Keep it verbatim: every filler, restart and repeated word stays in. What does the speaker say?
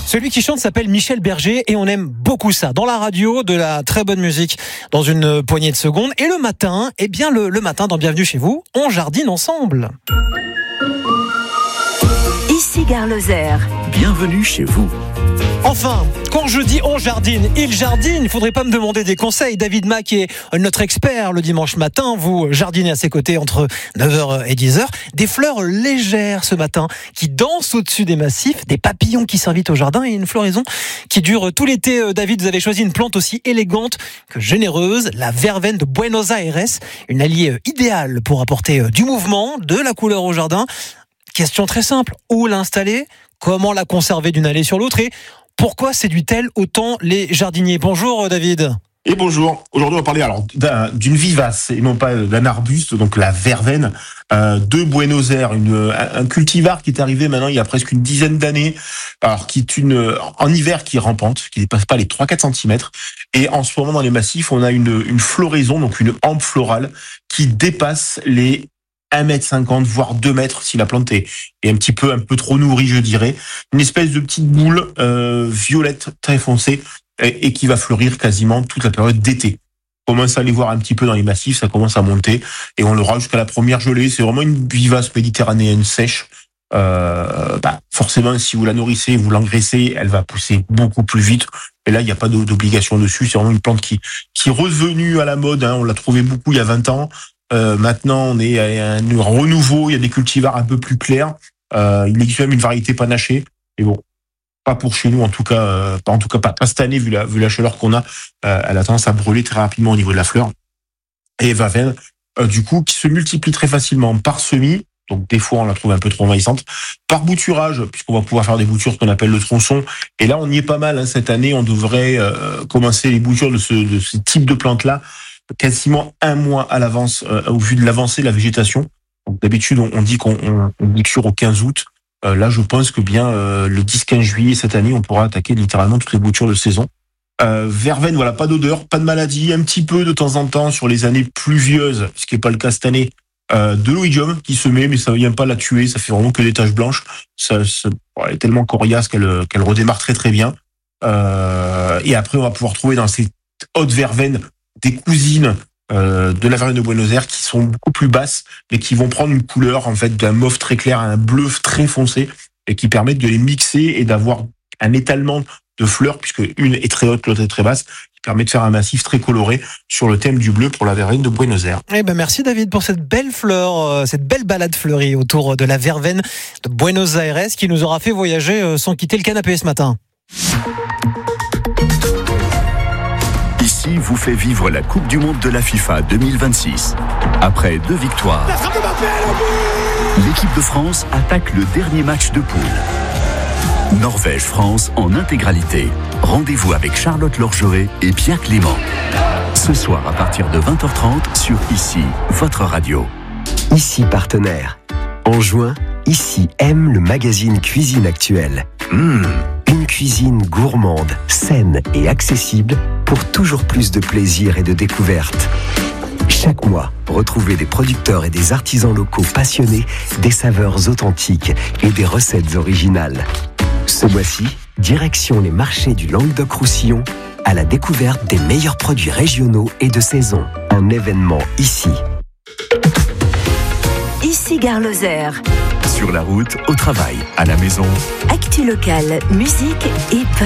Celui qui chante s'appelle Michel Berger et on aime beaucoup ça. Dans la radio, de la très bonne musique dans une poignée de secondes. Et le matin, eh bien le, le matin dans Bienvenue chez vous, on jardine ensemble. Ici Gare Lozère. Bienvenue chez vous. Enfin, quand je dis on jardine, il jardine, il faudrait pas me demander des conseils. David Mack est notre expert le dimanche matin. Vous jardinez à ses côtés entre neuf heures et dix heures. Des fleurs légères ce matin qui dansent au-dessus des massifs, des papillons qui s'invitent au jardin et une floraison qui dure tout l'été. David, vous avez choisi une plante aussi élégante que généreuse, la verveine de Buenos Aires, une alliée idéale pour apporter du mouvement, de la couleur au jardin. Question très simple, où l'installer ? Comment la conserver d'une allée sur l'autre ? Et pourquoi séduit-elle autant les jardiniers ? Bonjour David. Et bonjour. Aujourd'hui, on va parler alors d'un, d'une vivace et non pas d'un arbuste, donc la verveine euh, de Buenos Aires, une, un cultivar qui est arrivé maintenant il y a presque une dizaine d'années, alors qui est une en hiver qui rampante, qui dépasse pas les trois à quatre centimètres. Et en ce moment dans les massifs, on a une, une floraison, donc une hampe florale qui dépasse les un mètre cinquante, voire deux mètres si la plante est, est un petit peu un peu trop nourrie, je dirais. Une espèce de petite boule euh, violette très foncée et, et qui va fleurir quasiment toute la période d'été. On commence à les voir un petit peu dans les massifs, ça commence à monter et on l'aura jusqu'à la première gelée. C'est vraiment une vivace méditerranéenne sèche. Euh, bah, forcément, si vous la nourrissez, vous l'engraissez, elle va pousser beaucoup plus vite. Et là, il n'y a pas d'obligation dessus. C'est vraiment une plante qui, qui est revenue à la mode. Hein. On l'a trouvée beaucoup il y a vingt ans. Euh, maintenant, on est à un renouveau. Il y a des cultivars un peu plus clairs. Euh, il existe même une variété panachée. Mais bon, pas pour chez nous, en tout cas, euh, pas en tout cas pas, pas cette année vu la, vu la chaleur qu'on a. Euh, elle a tendance à brûler très rapidement au niveau de la fleur. Et verveine, euh, du coup, qui se multiplie très facilement par semis. Donc des fois, on la trouve un peu trop envahissante. Par bouturage, puisqu'on va pouvoir faire des boutures, ce qu'on appelle le tronçon. Et là, on y est pas mal. Hein, cette année, on devrait euh, commencer les boutures de ce, de ce type de plante-là quasiment un mois à l'avance, euh, au vu de l'avancée de la végétation. Donc, d'habitude, on, on dit qu'on on, on bouture au quinze août. Euh, là, je pense que bien euh, le dix quinze juillet cette année, on pourra attaquer littéralement toutes les boutures de saison. Euh, verveine, voilà, pas d'odeur, pas de maladie, un petit peu de temps en temps sur les années pluvieuses, ce qui n'est pas le cas cette année, euh, de l'oïdium qui se met, mais ça ne vient pas la tuer, ça fait vraiment que des taches blanches. Ça, ça elle est tellement coriace qu'elle, qu'elle redémarre très très bien. Euh, et après, on va pouvoir trouver dans ces hautes verveines des cousines euh, de la verveine de Buenos Aires qui sont beaucoup plus basses, mais qui vont prendre une couleur en fait d'un mauve très clair à un bleu très foncé et qui permettent de les mixer et d'avoir un étalement de fleurs, puisque une est très haute, l'autre est très basse, qui permet de faire un massif très coloré sur le thème du bleu pour la verveine de Buenos Aires. Eh ben merci David pour cette belle fleur, euh, cette belle balade fleurie autour de la verveine de Buenos Aires qui nous aura fait voyager euh, sans quitter le canapé ce matin. Ici vous fait vivre la Coupe du Monde de la FIFA deux mille vingt-six. Après deux victoires, l'équipe de France attaque le dernier match de poule. Norvège-France en intégralité. Rendez-vous avec Charlotte Lorgeret et Pierre Clément. Ce soir à partir de vingt heures trente sur Ici, votre radio. Ici partenaire. En juin, Ici aime le magazine Cuisine Actuelle. Mmh, une cuisine gourmande, saine et accessible pour toujours plus de plaisir et de découverte. Chaque mois, retrouvez des producteurs et des artisans locaux passionnés des saveurs authentiques et des recettes originales. Ce mois-ci, direction les marchés du Languedoc-Roussillon à la découverte des meilleurs produits régionaux et de saison. Un événement ici. Ici Gare Lozère. Sur la route, au travail, à la maison. Actu locale, musique et